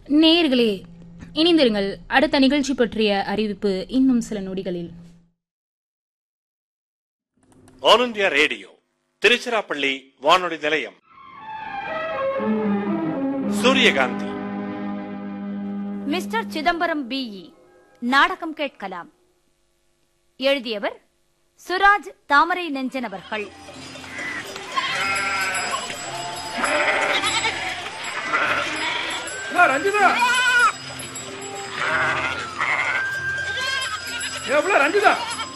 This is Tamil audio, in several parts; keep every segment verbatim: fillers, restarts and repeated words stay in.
நேயர்களே இணைந்திருங்கள். அடுத்த நிகழ்ச்சி பற்றிய அறிவிப்பு இன்னும் சில நொடிகளில். ஆல் இந்தியா ரேடியோ திருச்சிராப்பள்ளி வானொலி நிலையம். சூரியகாந்தி. மிஸ்டர் சிதம்பரம் பிஇ நாடகம் கேட்கலாம். எழுதியவர் சுராஜ் தாமரை நெஞ்சன் அவர்கள். ரஞ்சிதா, ரஞ்சிதா,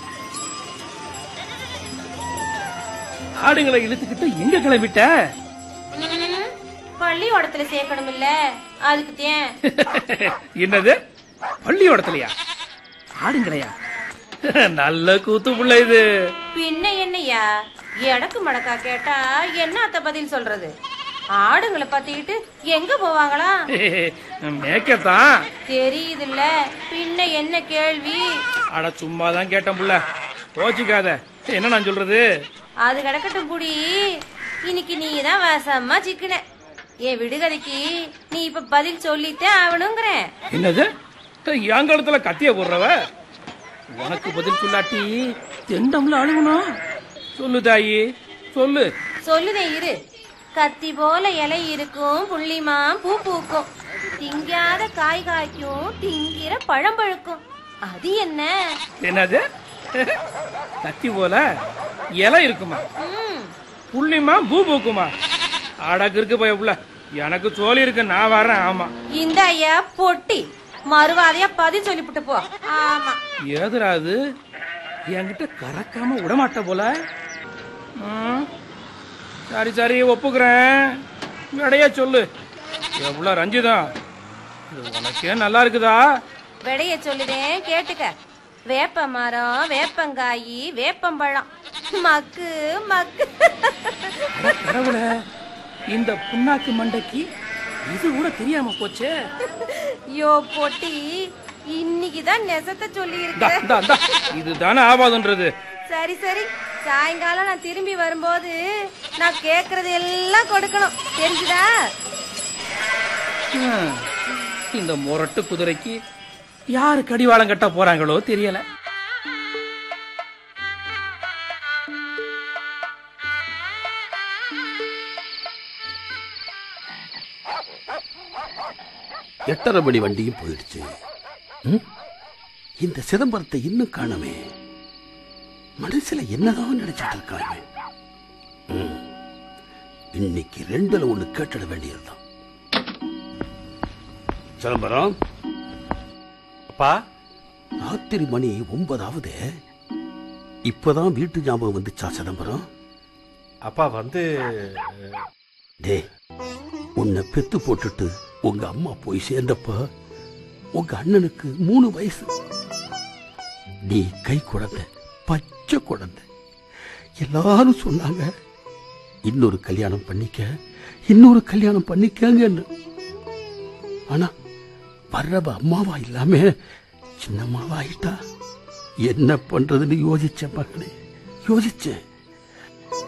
ஆடுங்களை இழுத்துக்கிட்டு எங்க கிளம்பிட்ட? பள்ளியோடத்துல சேர்க்கணும் இல்ல, அதுக்கு தேன். என்னது பள்ளியோடத்துலயா? ஆடுங்களையா? நல்ல கூத்து புள்ள இது. பின்ன என்னையா எடக்கு மடக்கா கேட்டா என்னத்த பதில் சொல்றது? ஆடுங்களை பத்திக்கிட்டு எங்க போவாங்களா? மேக்கத்தான் தெரியுதுல்ல, பின்ன என்ன கேள்வி? அட சும்மாதான் கேட்டேன் புள்ள, கோச்சிக்காத. என்ன நான் சொல்றது? அது கிடக்கட்டும் புடி, இன்னைக்கு நீ தான் வாசமா சிக்கின. என் விடுகதைக்கு நீ இப்ப பதில் சொல்லித்தே ஆகணுங்கிறேன். என்னது எங்காலத்துல கத்திய போடுறவ? உனக்கு பதில் சொல்லாட்டி தெண்டம்ல அழுகணும். சொல்லு தாயி, சொல்லு. சொல்லுதே இரு. கத்தி போல இலை இருக்கும், புள்ளிமா பூ பூக்கும், திங்காத காய் காய்க்கும், திங்கிற பழம் பழுக்கும், அது என்ன? என்னது கத்தி போல இலை இருக்குமா, புள்ளிமா பூ பூக்குமா? அடக்கு இருக்கு போய் புள்ள, எனக்கு சோழி இருக்கு, நான் வரேன். ஆமா இந்த ஐயா பொட்டி மறுவாதையா பதில் சொல்லிவிட்டு போ. ஆமா ஏதுராது என்கிட்ட கறக்காம விடமாட்ட போல. சரி சரி ஒப்புக்கிறேன், விடைய சொல்லு. எவ்வளவு ரஞ்சிதா, உனக்கே நல்லா இருக்குதா? விடைய சொல்லுதேன் கேட்டுக்க. வேப்ப மரம், வேப்பங்காயி, வேப்பம்பழம், மக்கு மக்கு. கடவுளே, இந்த புண்ணாக்கு மண்டைக்கு இது கூட தெரியாம போச்சே. யோ பொட்டி, இன்னைக்குதான் நெசத்தை சொல்லி இருக்க. இதுதானே ஆவாதுன்றது. சரி சரி, சாயங்காலம் நான் திரும்பி வரும்போது நான் கேக்குறது எல்லாம் கொடுக்கணும், தெரிஞ்சுதா? இந்த முரட்டு குதிரைக்கு யாரு கடிவாளம் கட்ட போறாங்களோ தெரியல. எட்டரை மணி வண்டியும் போயிடுச்சு. இந்த சிதம்பரத்தை இன்னும் காணமே. மனசுல என்னதான் நினைச்சிட்டு இருக்காங்க. இன்னைக்கு ரெண்டுல ஒண்ணு கேட்டுட வேண்டியதுதான். சிதம்பரம் அப்பா, ராத்திரி மணி ஒன்பதாவது. இப்பதான் வீட்டு ஞாபகம் வந்துச்சா சிதம்பரம்? அப்பா வந்து டே, உன்னை பெத்து போட்டுட்டு உங்க அம்மா போய் சேர்ந்தப்ப உங்க அண்ணனுக்கு மூணு வயசு. நீ கை குழந்தை, பச்சை குழந்தை. எல்லாரும் சொன்னாங்க இன்னொரு கல்யாணம் பண்ணிக்க, இன்னொரு கல்யாணம் பண்ணிக்கங்கன்னு. ஆனா வர்றவ அம்மாவா இல்லாம சின்னம்மாவா ஆயிட்டா. என்ன பண்றதுன்னு யோசிச்ச மகனே, யோசிச்சேன்.